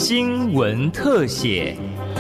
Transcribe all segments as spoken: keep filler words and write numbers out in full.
新闻特写。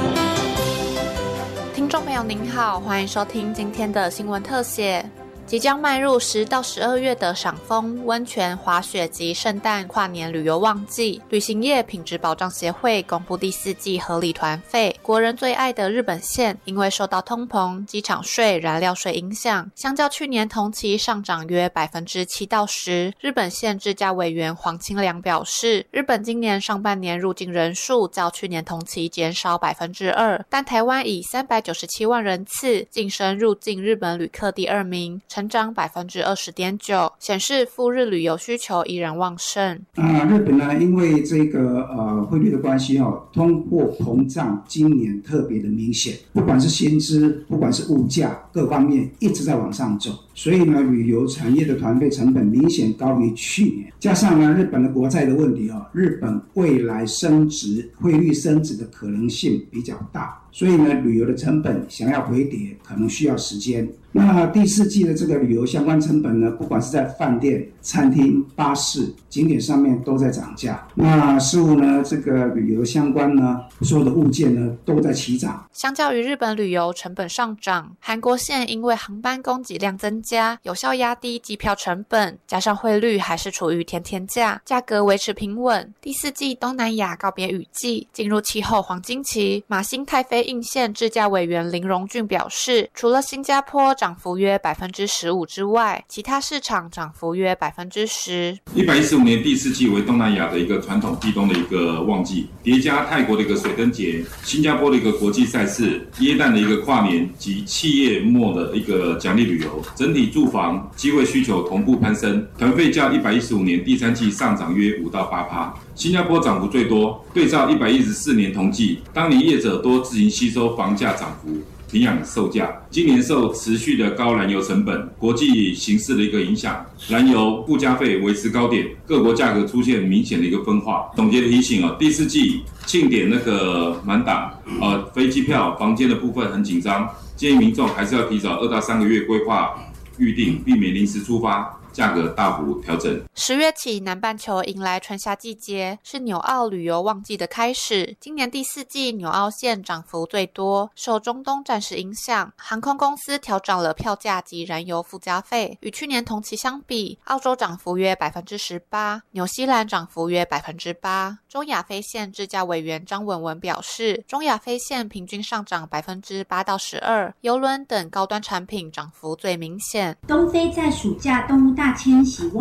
听众朋友您好，欢迎收听今天的新闻特写。即将迈入十到十二月的赏枫、温泉、滑雪及圣诞跨年旅游旺季，旅行业品质保障协会公布第四季合理团费，国人最爱的日本线，因为受到通膨、机场税、燃料税影响，相较去年同期上涨约百分之七到十。日本线制价委员黄清良表示，日本今年上半年入境人数较去年同期减少百分之二，但台湾以三百九十七万人次晋升入境日本旅客第二名。成长百分之二十点九，显示赴日旅游需求依然旺盛。 啊，日本呢，因为这个呃汇率的关系哦，通货膨胀今年特别的明显，不管是薪资，不管是物价，各方面一直在往上走。所以呢，旅游产业的团费成本明显高于去年，加上呢日本的国债的问题哦，日本未来升值、汇率升值的可能性比较大，所以呢，旅游的成本想要回跌，可能需要时间。那第四季的这个旅游相关成本呢，不管是在饭店、餐厅、巴士、景点上面都在涨价。那似乎呢，这个旅游相关呢，所有的物件呢都在齐涨。 相较于日本旅游成本上涨，韩国线因为航班供给量增加，有效压低机票成本，加上汇率还是处于甜甜价，价格维持平稳。第四季东南亚告别雨季，进入气候黄金期。马新太妃印线制价委员林荣俊表示，除了新加坡涨幅约百分之十五之外，其他市场涨幅约百分之十。 一百一十五年第四季为东南亚的一个传统避冬的一个旺季，叠加泰国的一个水灯节、新加坡的一个国际赛事、耶诞的一个跨年及企业末的一个奖励旅游，整体住房机会需求同步攀升，团费较一百一十五年第三季上涨约五到八趴。新加坡涨幅最多，对照一百一十四年同季，当年业者多自行吸收房价涨幅，平养售价。今年受持续的高燃油成本、国际形势的一个影响，燃油附加费维持高点，各国价格出现明显的一个分化。总结提醒哦，第四季庆典那个满档，呃，飞机票、房间的部分很紧张，建议民众还是要提早二到三个月规划预定，避免临时出发。价格大幅调整。 十月起，南半球迎来春夏季节，是纽澳旅游旺季的开始。今年第四季纽澳线涨幅最多，受中东战事影响，航空公司调涨了票价及燃油附加费。与去年同期相比，澳洲涨幅约百分之十八，纽西兰涨幅约百分之八。中亚飞线制价委员张文文表示，中亚飞线平均上涨百分之八到十二，邮轮等高端产品涨幅最明显。 东非在暑假动物大迁徙